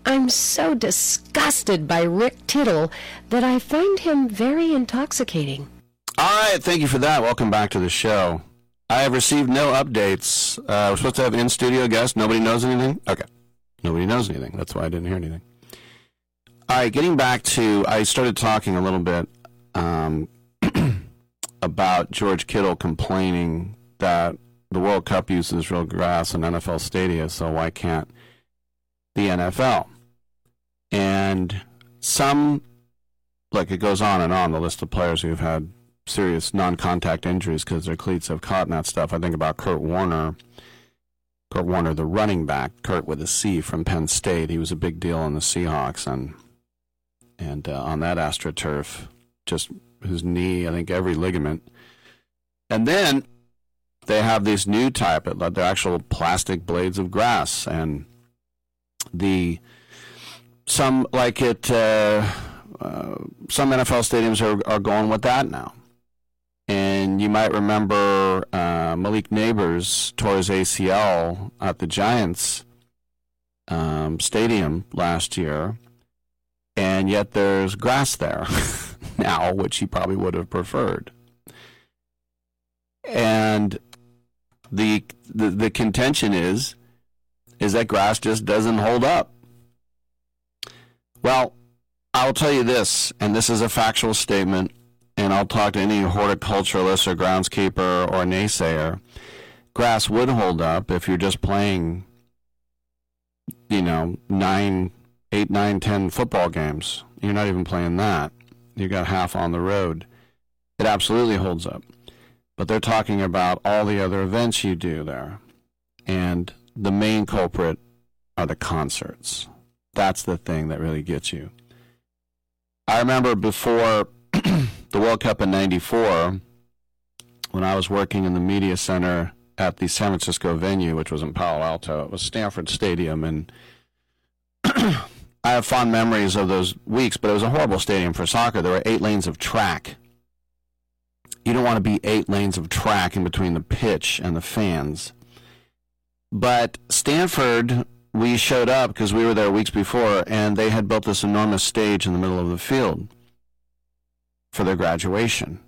I'm so disgusted by Rick Tittle that I find him very intoxicating. All right, thank you for that. Welcome back to the show. I have received no updates. We're supposed to have in-studio guests. Nobody knows anything? Okay. Nobody knows anything. That's why I didn't hear anything. All right, getting back to, I started talking a little bit about George Kittle complaining that the World Cup uses real grass in NFL stadia, so why can't the NFL? And some, like, it goes on and on, the list of players who've had serious non-contact injuries because their cleats have caught in that stuff. I think about Kurt Warner, the running back, Kurt with a C from Penn State. He was a big deal on the Seahawks, and on that AstroTurf, just his knee, I think every ligament. And then they have these new type, they're actual plastic blades of grass, and some NFL stadiums are going with that now. And you might remember Malik Neighbors tore his ACL at the Giants stadium last year, and yet there's grass there now, which he probably would have preferred. And the contention is that grass just doesn't hold up. Well, I'll tell you this, and this is a factual statement, and I'll talk to any horticulturalist or groundskeeper or naysayer. Grass would hold up if you're just playing, 8, 9, 10 football games. You're not even playing that. You got half on the road. It absolutely holds up. But they're talking about all the other events you do there. And the main culprit are the concerts. That's the thing that really gets you. I remember before the World Cup in '94, when I was working in the media center at the San Francisco venue, which was in Palo Alto. It was Stanford Stadium, and I have fond memories of those weeks, but it was a horrible stadium for soccer. There were 8 lanes of track. You don't want to be 8 lanes of track in between the pitch and the fans. But Stanford, we showed up because we were there weeks before, and they had built this enormous stage in the middle of the field for their graduation.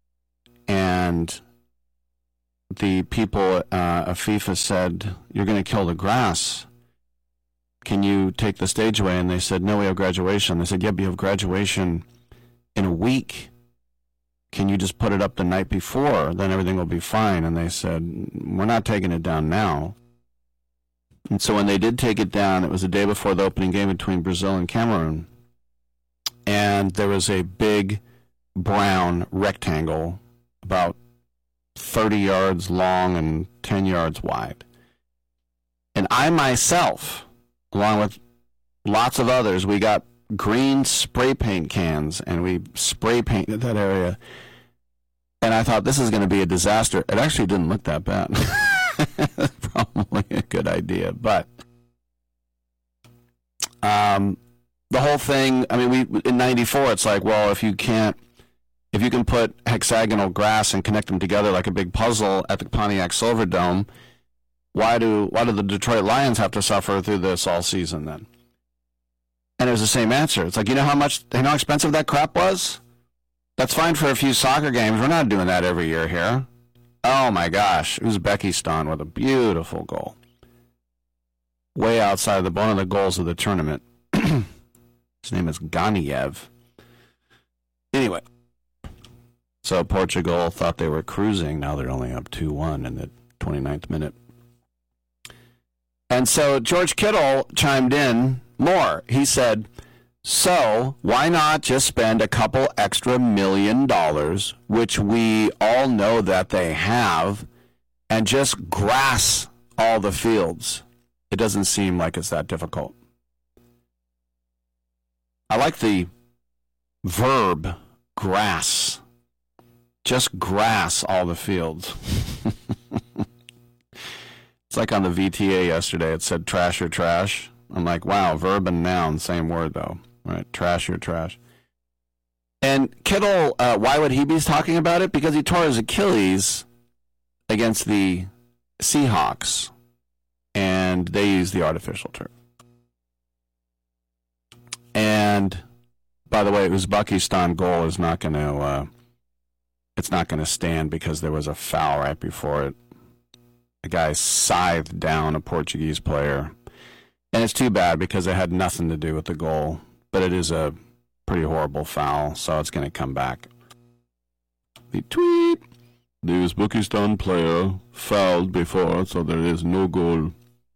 And the people of FIFA said, "You're going to kill the grass. Can you take the stage away?" And they said, "No, we have graduation." They said, "Yeah, but you have graduation in a week. Can you just put it up the night before? Then everything will be fine." And they said, "We're not taking it down now." And so when they did take it down, it was the day before the opening game between Brazil and Cameroon. And there was a big brown rectangle about 30 yards long and 10 yards wide. And I myself, along with lots of others, we got green spray paint cans, and we spray painted that area. And I thought, this is going to be a disaster. It actually didn't look that bad. Probably a good idea. But the whole thing, I mean, we in '94, it's like, well, if you can put hexagonal grass and connect them together like a big puzzle at the Pontiac Silverdome, why do the Detroit Lions have to suffer through this all season then? And it was the same answer. It's like, you know how expensive that crap was? That's fine for a few soccer games. We're not doing that every year here. Oh my gosh, Uzbekistan with a beautiful goal. Way outside one of the goals of the tournament. His name is Ganiev. Anyway, so Portugal thought they were cruising. Now they're only up 2-1 in the 29th minute. And so George Kittle chimed in more. He said, so why not just spend a couple extra $1 million, which we all know that they have, and just grass all the fields? It doesn't seem like it's that difficult. I like the verb grass. Just grass all the fields. It's like on the VTA yesterday, it said trash or trash. I'm like, wow, verb and noun, same word though. Right, trash or trash. And Kittle, why would he be talking about it? Because he tore his Achilles against the Seahawks, and they used the artificial turf. And by the way, Uzbekistan goal is not going to it's not going to stand because there was a foul right before it. A guy scythed down a Portuguese player. And it's too bad because it had nothing to do with the goal. But it is a pretty horrible foul, so it's going to come back. The tweet. The Uzbekistan player fouled before, so there is no goal.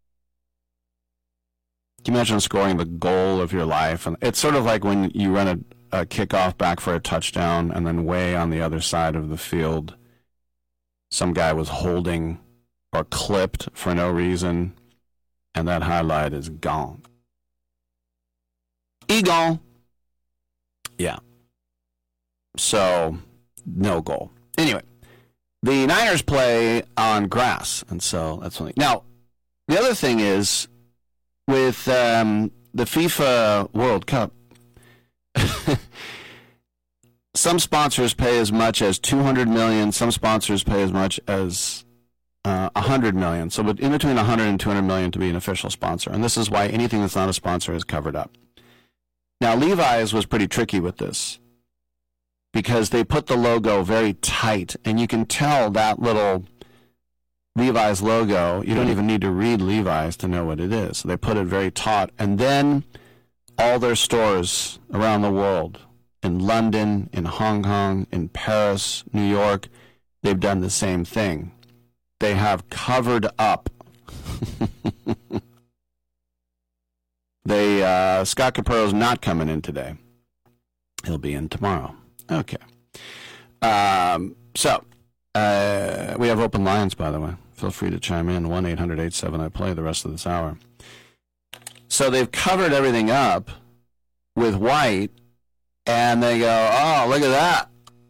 Can you imagine scoring the goal of your life? And it's sort of like when you run a kickoff back for a touchdown, and then way on the other side of the field, some guy was holding or clipped for no reason, and that highlight is gone. Gone. Yeah. So, no goal. Anyway, the Niners play on grass, and so that's something. Now, the other thing is, with the FIFA World Cup, some sponsors pay as much as $200 million. Some sponsors pay as much as $100 million. So in between $100 and $200 million to be an official sponsor. And this is why anything that's not a sponsor is covered up. Now, Levi's was pretty tricky with this because they put the logo very tight, and you can tell that little Levi's logo, you don't even need to read Levi's to know what it is. So they put it very taut. And then all their stores around the world, in London, in Hong Kong, in Paris, New York, they've done the same thing. They have covered up. Scott Capero's not coming in today. He'll be in tomorrow. Okay. So we have open lines, by the way. Feel free to chime in. 1-800-87-I-PLAY the rest of this hour. So they've covered everything up with white, and they go, oh, look at that.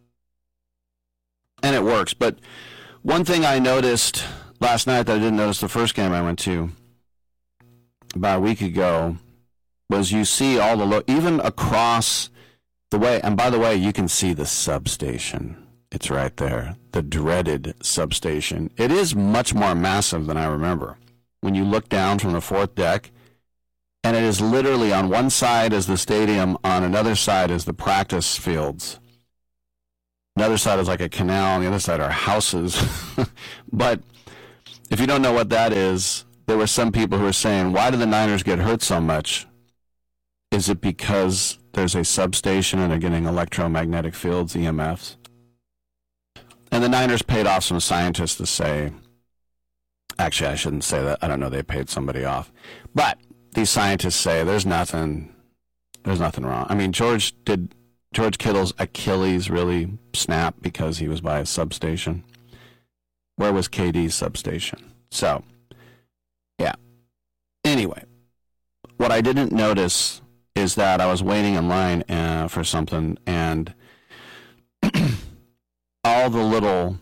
And it works. But one thing I noticed last night that I didn't notice the first game I went to about a week ago was you see all the even across the way. And by the way, you can see the substation. It's right there, the dreaded substation. It is much more massive than I remember. When you look down from the fourth deck, and it is literally on one side is the stadium, on another side is the practice fields. Another side is like a canal, on the other side are houses. But if you don't know what that is, there were some people who were saying, why do the Niners get hurt so much? Is it because there's a substation and they're getting electromagnetic fields, EMFs? And the Niners paid off some scientists to say, actually, I shouldn't say that. I don't know, they paid somebody off. But these scientists say there's nothing wrong. I mean, George Kittle's Achilles really snap because he was by a substation? Where was KD's substation? So, yeah. Anyway, what I didn't notice is that I was waiting in line for something, and all the little,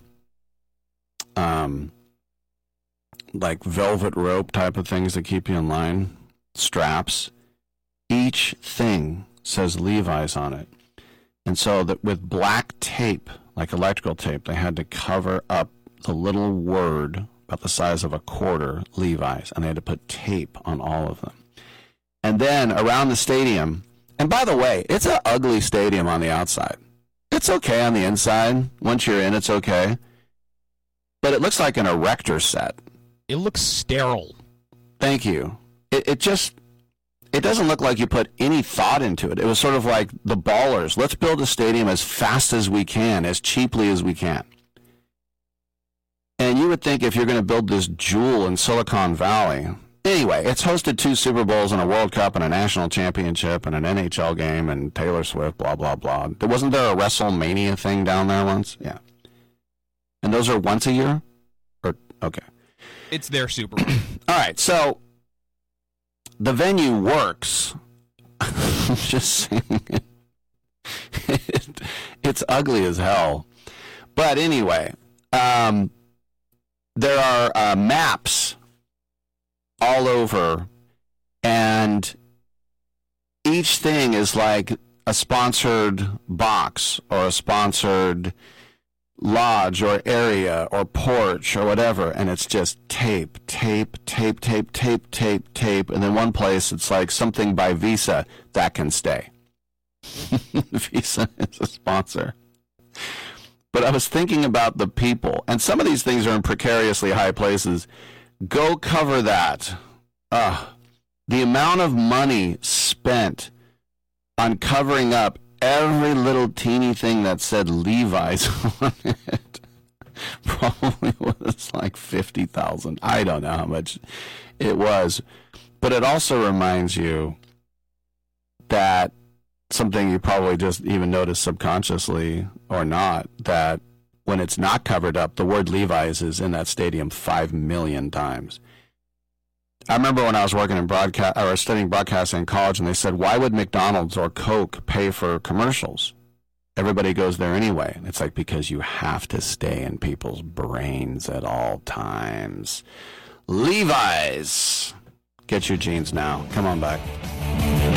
like velvet rope type of things that keep you in line, straps, each thing says Levi's on it. And so that with black tape, like electrical tape, they had to cover up the little word about the size of a quarter, Levi's, and they had to put tape on all of them. And then around the stadium, and by the way, it's an ugly stadium on the outside. It's okay on the inside. Once you're in, it's okay. But it looks like an erector set. It looks sterile. Thank you. It doesn't look like you put any thought into it. It was sort of like the Ballers. Let's build a stadium as fast as we can, as cheaply as we can. And you would think if you're going to build this jewel in Silicon Valley. Anyway, it's hosted 2 Super Bowls and a World Cup and a national championship and an NHL game and Taylor Swift, blah, blah, blah. Wasn't there a WrestleMania thing down there once? Yeah. And those are once a year? Okay. It's their Super Bowl. All right, so the venue works. I'm just saying it's ugly as hell. But anyway, there are maps all over, and each thing is like a sponsored box or a sponsored lodge or area or porch or whatever, and it's just tape, tape, tape, tape, tape, tape, tape, and then one place it's like something by Visa that can stay. Visa is a sponsor. But I was thinking about the people, and some of these things are in precariously high places. Go cover that. The amount of money spent on covering up every little teeny thing that said Levi's on it probably was like $50,000. I don't know how much it was. But it also reminds you that something you probably just even notice subconsciously or not, that when it's not covered up, the word Levi's is in that stadium 5 million times. I remember when I was working in broadcast or studying broadcasting in college, and they said, why would McDonald's or Coke pay for commercials? Everybody goes there anyway. And it's like, because you have to stay in people's brains at all times. Levi's. Get your jeans now. Come on back.